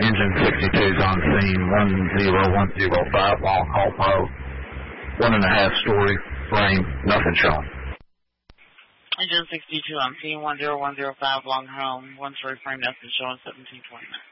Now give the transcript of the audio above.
Engine 62's on scene, 10105 Long Haul Road. 1.5-story frame, nothing shown. Engine 62 on scene, 10105 Long Haul, 1-story frame, nothing shown, 1729.